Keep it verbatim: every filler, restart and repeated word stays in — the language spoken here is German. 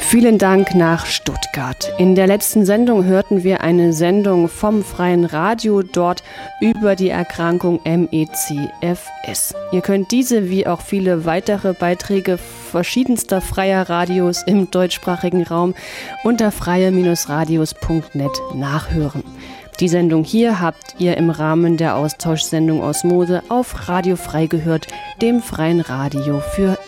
Vielen Dank nach Stuttgart. In der letzten Sendung hörten wir eine Sendung vom Freien Radio dort über die Erkrankung M E C F S. Ihr könnt diese wie auch viele weitere Beiträge verschiedenster freier Radios im deutschsprachigen Raum unter freie Radios punkt net nachhören. Die Sendung hier habt ihr im Rahmen der Austauschsendung Osmose auf Radio Frei gehört, dem freien Radio für